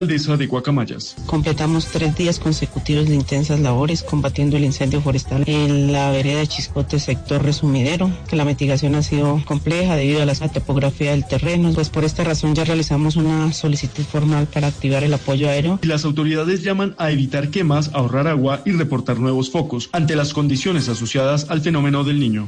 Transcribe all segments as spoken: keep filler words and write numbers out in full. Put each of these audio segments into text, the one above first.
alcaldesa de Guacamayas. Completamos tres días consecutivos de intensas labores combatiendo el incendio forestal en la vereda de Chiscote, sector Resumidero, que la mitigación ha sido compleja debido a la topografía del terreno. Pues por esta razón ya realizamos una solicitud formal para activar el apoyo aéreo. Y las autoridades llaman a evitar quemas, ahorrar agua y reportar nuevos focos ante las condiciones asociadas al fenómeno del Niño.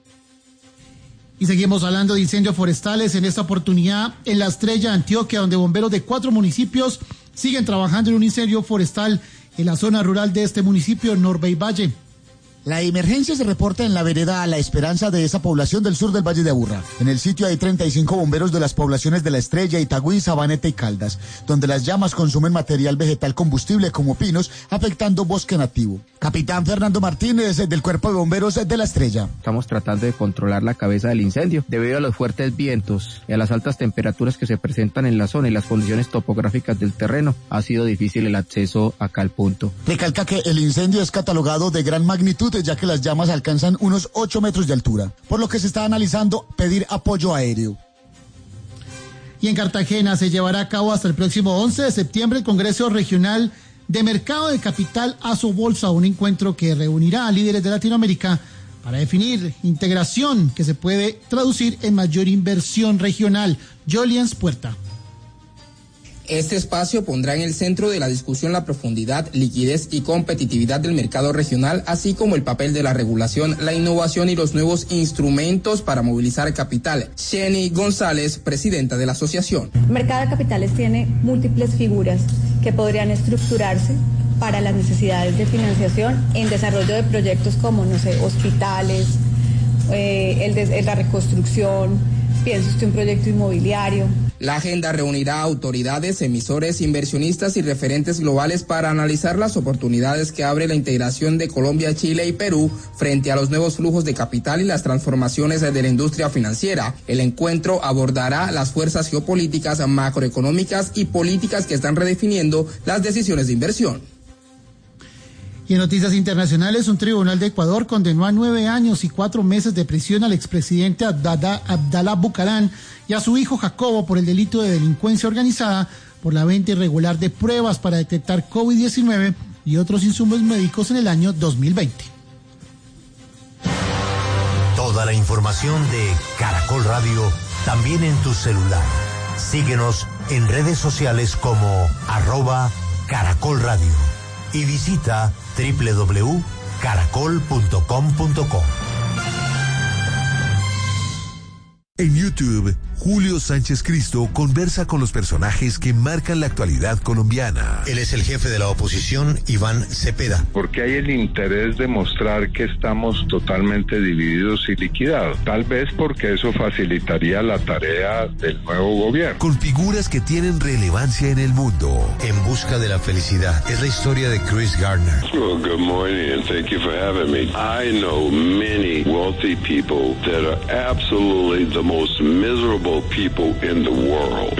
Y seguimos hablando de incendios forestales, en esta oportunidad en La Estrella, Antioquia, donde bomberos de cuatro municipios siguen trabajando en un incendio forestal en la zona rural de este municipio, Norbey Valle. La emergencia se reporta en la vereda La Esperanza de esa población del sur del Valle de Aburrá. En el sitio hay treinta y cinco bomberos de las poblaciones de La Estrella, Itagüí, Sabaneta y Caldas, donde las llamas consumen material vegetal combustible como pinos, afectando bosque nativo. Capitán Fernando Martínez, del Cuerpo de Bomberos de La Estrella. Estamos tratando de controlar la cabeza del incendio. Debido a los fuertes vientos y a las altas temperaturas que se presentan en la zona y las condiciones topográficas del terreno, ha sido difícil el acceso acá al punto. Recalca que el incendio es catalogado de gran magnitud, ya que las llamas alcanzan unos ocho metros de altura, por lo que se está analizando pedir apoyo aéreo. Y en Cartagena se llevará a cabo hasta el próximo once de septiembre el Congreso Regional de Mercado de Capital Asobolsa, un encuentro que reunirá a líderes de Latinoamérica para definir integración que se puede traducir en mayor inversión regional. Joliens Puerta. Este espacio pondrá en el centro de la discusión la profundidad, liquidez y competitividad del mercado regional, así como el papel de la regulación, la innovación y los nuevos instrumentos para movilizar capital. Jenny González, presidenta de la asociación. El mercado de capitales tiene múltiples figuras que podrían estructurarse para las necesidades de financiación en desarrollo de proyectos como, no sé, hospitales, eh, el de, la reconstrucción, piensa usted un proyecto inmobiliario. La agenda reunirá autoridades, emisores, inversionistas y referentes globales para analizar las oportunidades que abre la integración de Colombia, Chile y Perú frente a los nuevos flujos de capital y las transformaciones de la industria financiera. El encuentro abordará las fuerzas geopolíticas, macroeconómicas y políticas que están redefiniendo las decisiones de inversión. Y en noticias internacionales, un tribunal de Ecuador condenó a nueve años y cuatro meses de prisión al expresidente Abdalá, Abdalá Bucaram y a su hijo Jacobo por el delito de delincuencia organizada por la venta irregular de pruebas para detectar COVID diecinueve y otros insumos médicos en el año dos mil veinte. Toda la información de Caracol Radio también en tu celular. Síguenos en redes sociales como arroba Caracol Radio y visita doble u doble u doble u punto caracol punto com punto co. En YouTube, Julio Sánchez Cristo conversa con los personajes que marcan la actualidad colombiana. Él es el jefe de la oposición, Iván Cepeda. Porque hay el interés de mostrar que estamos totalmente divididos y liquidados. Tal vez porque eso facilitaría la tarea del nuevo gobierno. Con figuras que tienen relevancia en el mundo. En busca de la felicidad. Es la historia de Chris Gardner. Well, good morning and thank you for having me. I know many wealthy people that are absolutely the most miserable people in the world.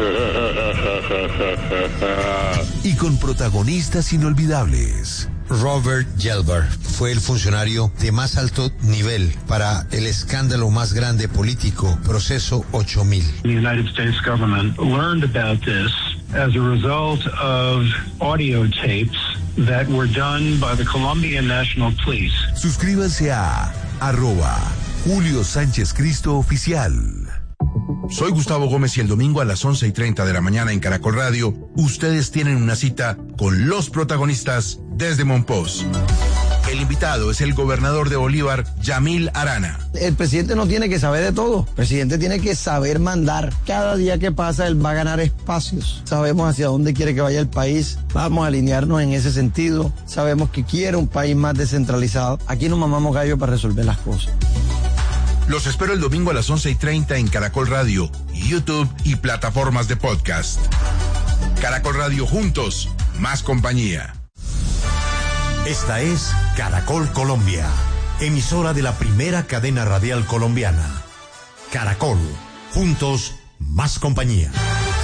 Y con protagonistas inolvidables. Robert Gelber fue el funcionario de más alto nivel para el escándalo más grande político, Proceso ocho mil. The United States government learned about this as a result of audio tapes that were done by the Colombian National Police. Suscríbanse a arroba Julio Sánchez Cristo Oficial. Soy Gustavo Gómez y el domingo a las once y treinta de la mañana en Caracol Radio, ustedes tienen una cita con los protagonistas desde Monpós. El invitado es el gobernador de Bolívar, Yamil Arana. El presidente no tiene que saber de todo. El presidente tiene que saber mandar. Cada día que pasa, él va a ganar espacios. Sabemos hacia dónde quiere que vaya el país. Vamos a alinearnos en ese sentido. Sabemos que quiere un país más descentralizado. Aquí no mamamos gallo para resolver las cosas. Los espero el domingo a las once y treinta en Caracol Radio, YouTube y plataformas de podcast. Caracol Radio, juntos, más compañía. Esta es Caracol Colombia, emisora de la primera cadena radial colombiana. Caracol, juntos, más compañía.